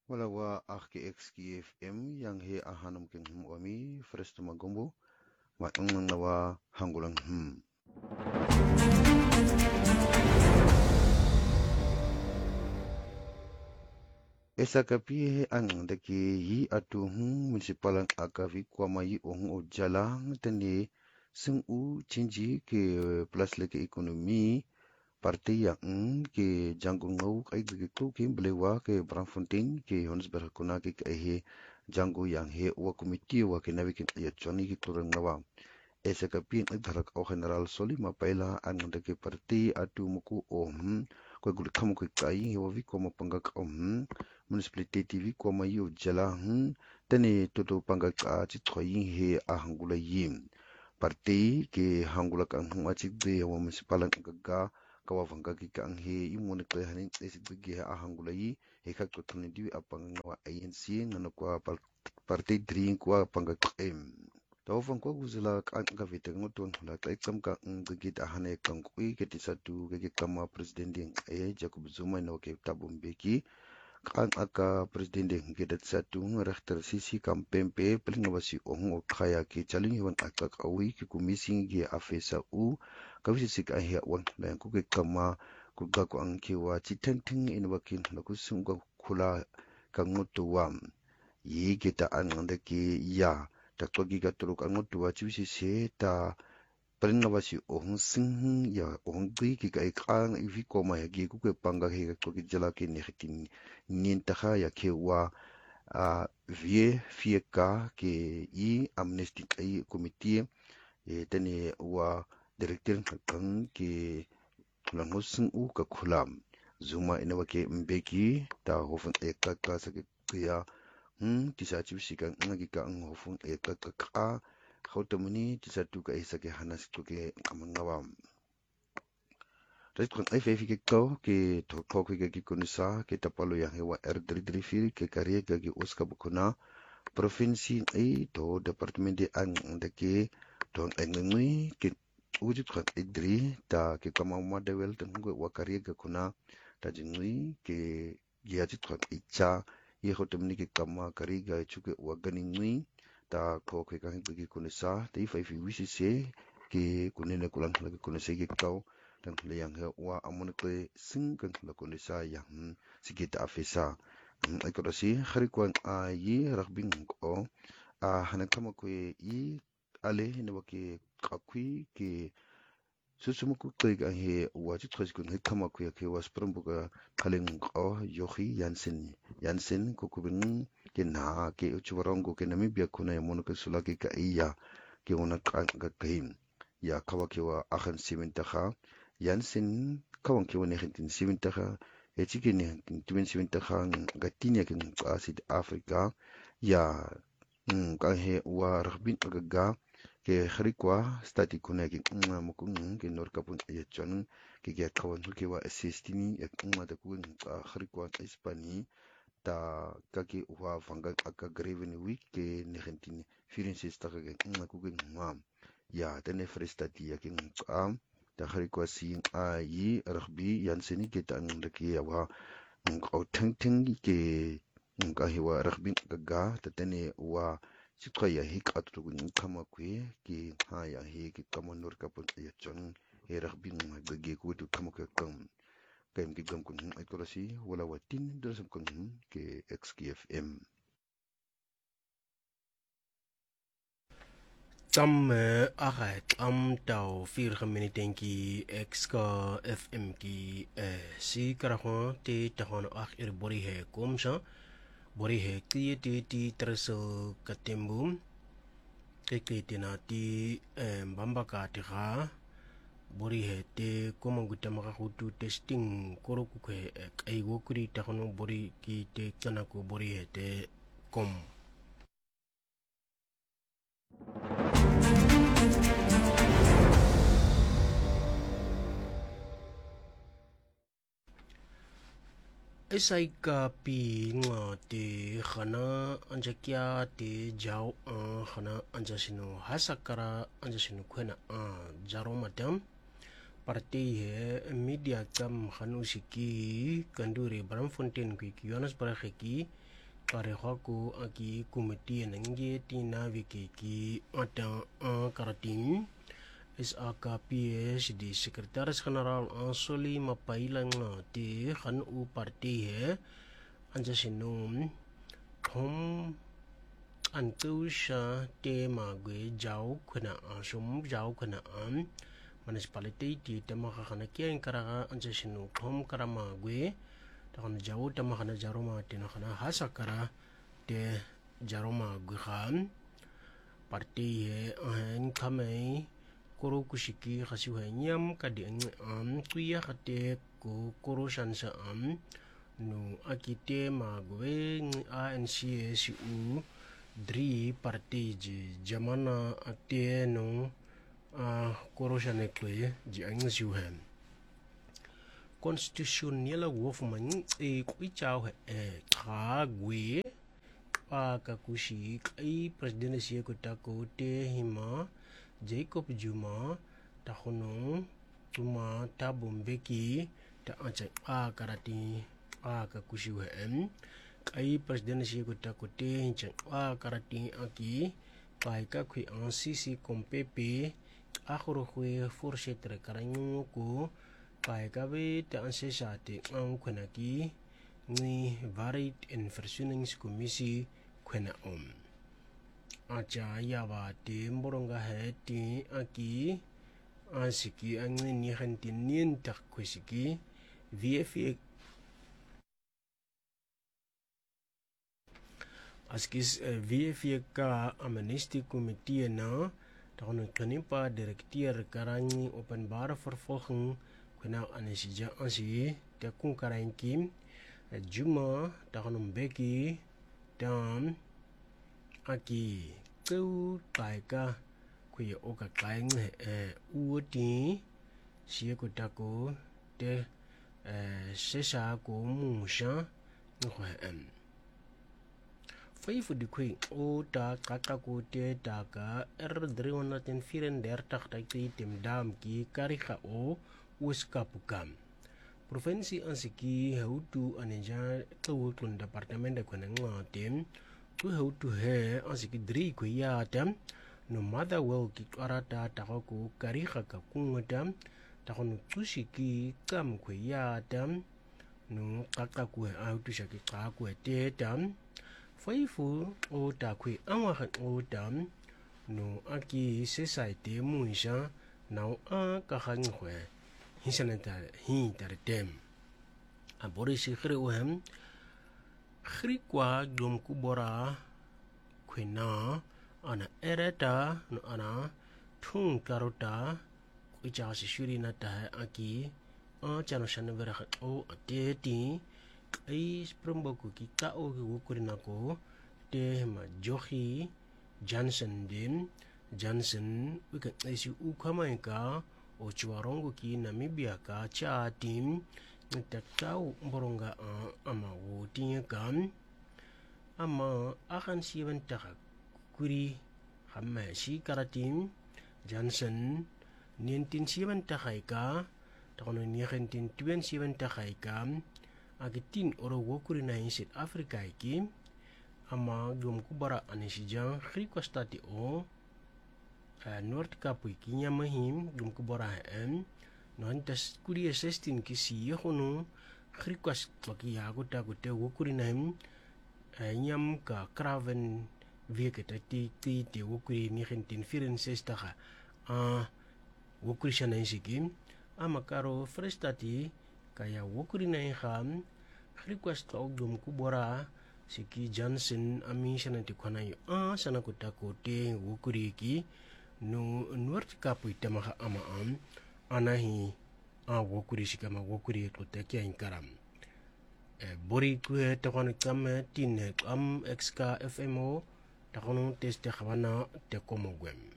Wala wa XKFM yang he ahanam king wami first magombo wa nawa hangulang Esa kapi ang daki yi atu munisipalang akavi kwa mai o jalang tani sing u cinji ke plus leke ekonomi parti yang ke janggung ngau kai gitu ke belewa ke Braamfontein ke Johannesburg kuna ke he janggu yang he wa komiti wa ke nawi ke ya choni ke turang nawa esa kapi ang dharak au general soli mapaila ang daki parti atu muku ko gul kam ko kai he wa vi ko mapangak municipality TV kwa mayu jala tani toto pangak a chi thoyi he a hangula yim parti ke hangula kan hu a chi de wa municipal gaga kawa vanga ki kan he imone ko hanin esi ge a hangula yi he ka to tani di apang wa ANC ngano kwa parti drink kwa pangak taw fan ko guzula kan ka vita ngoton la ka exam ka ngigit a hane kan kui ke tisatu ke kama president Jacob Zuma no ke tabum beki kan aka presidente ngedat satu rechter sisi kampempe pelingawasi o kaya ke chaling hiwan akak awi ke kumisi ge afesa kawisi sik ahia wan la ku ke kama ku ga ku an ke wa chitenting in wakin la ku sunga kula kan ngoto wam yi ke ta an ngande ke ya ta to gi ga tru kan ngoto wa chisi se ta Palingawasi sing ya gui ki kai kang ivi koma ya gi ku ke panga he ko ki jala ke ne khitin nin ta ya ke wa vie fie ka ke I amnesty kai committee tani wa director kan ke lango sing ka khulam zuma ina wa ke mbeki ta hofun ka sa ke ya tisa chu sikan ngagi ka hofun ka Hautamuni di satu ka isa ke hanas tu ke amangawam. Rais kon ai fefi ke kau ke toko ke kunisa ke tapalo yang hewa R334 ke karya ke Oscar Bukuna provinsi ai to departemen de ang de ke don engengui ke wujud kan idri ta ke kamau madawel dan ngwe wa karya ke kuna ta jingui ke giajit kan icha ye hautamuni ke kama karya chuke wa ganingui ta ko ke kan bagi kunisa ta ifai fi wisi se ke kunene kulang lagi kunisa ke kau dan yang wa amon ke sing kan la kunisa yang sikita afisa ai ko si khari kwan a yi ragbing ko hanan kama ko I ale ne ke kakui ke susumuku ke ga he wa chi thos kun he kama ko ke was prombuga kaleng ko yohi yansen ko kubin ke na ke uchuwarongo ke Namibia kuna ya mono ke sulaki ka iya ke una ka kaim ya kawa ke wa akhan simintaha yansen kawan ke woni hintin simintaha e chike ne hintin timin simintaha gatinya ke asid Afrika ya ka he wa rabbin agaga ke kharikwa stati kuna ke mukun ke nor kapun ya chon ke kawan ke wa assistini ya da ku kharikwa Hispani ta kaki wa fanga aka graven week ke negentin firin sista ke ku ke ngam ya tene frestati ya ke ngam ta khari kwa sin yi rugby yan seni ke ta ng ke ya wa ngau teng ke nga hiwa rugby ga ta tene wa sikwa ya hik atu ku kama kwe ke ha ya he ke kama nur kapon ya chon he rugby ga ge ku tu kama ke kam kaim ki gam kun ai kolasi wala watin dasam kun ke XKFM Tam tau 4 minuten ki exka FM ki si karahon te tahon ir bori he komsa bori he ti terso katembum ke tina ti mbamba ka ti ga bori he te komanguta maka hutu testing koroku ke ai wokuri tahon bori ki te kanako bori he te kom Esai ka pi nga te khana anjakia te jau khana anjasino hasakara anjasino kwena jaro madam partij he media kam khanusiki kanduri Braamfontein ki Johannesburg ki karehaku aki komite nange tina wiki ata karating SAKPS di sekretaris generaal Ansoli Mapailang ti khan u partij he anja sinom thom antusha te magwe jau khana asum jau khana municipality ti tamaka khana kian karaga anja sinu thom karama gwe takhan jau tamaka na jaroma tina khana hasakara te jaroma gwe khan parti he ahen khamai koro kushiki khasiu he nyam kadi kuya khate ko koro shansa nu akite magwe ANCSU 3 parti jamana ate no korosane kwe ji angsiu hem constitutional wolf man kwi chao he kha gwe ka kushi kai president sie ko ta ko te hima Jacob Zuma ta hono tuma ta bombeki ta acha karati ka kushi hem kai president sie ko ta ko te hincha karati aki kai ka kwi sisi kompepe akhoro khwe voorzitter karanyo ko kai kabe te ansesate khona ki ni varied en versoeningskommissie khona acha yawa te mboronga he ti aki asiki angni ni khantin nin tak khwesiki VFA askis VFA ka amnesty committee na dan kanipa directeur karangi openbare vervolging kuna anesija ansi te kun karanki Juma dan beki dan aki kau taika kuya oka kaing uoti sie ko tako te sesa ko musha nghem Vijf de kwee ta kakaku te taka 334 takti tim dam ki karika o uskapukam provinsi ansiki hautu aneja tawukun departement de kwenenga tim tu hautu he ansiki 3 kuya tam no mother well ki arata takoku karika ka kungatam takonu tusiki kam kuya tam no kakaku hautu shaki kaku te tam Faifu o takwi anwahan o dam no aki society muisha now kahangwe hisanata hi tartem abori sikhre ohem khriqwa dom kubora kwena ana ereta no ana thung karota kucha shuri na ta aki chano shanvera o ateti ai spromboku kita o wukurinako te ma johi Johnson wika isi ukamaika o chuarongo ki Namibia ka cha tim ntakau mboronga ama wotinga kam ama akan siwan taka kuri hamma si karatim Johnson 19 takaika takono 19 takaika agitin oro wokuri na in South Africa iki ama dum kubara anisijang khriqwa stati o North Cape iki nyamahim dum kubara non tas kuri 16 ki si hono khriqwa staki yago ta gote wokuri na nyam ka Craven veketa ti wokuri 1964 wokuri shana insiki ama karo frestati kaya wokuri na kham request ka dum kubora siki Johnson ami sana ti khana yo sana ko ta ko te wokuri ki no North Cape itama ama anahi wokuri sikama wokuri ko te kya inkaram bori ku te khana kam tin XK FMO ta khono test khwana te komogwem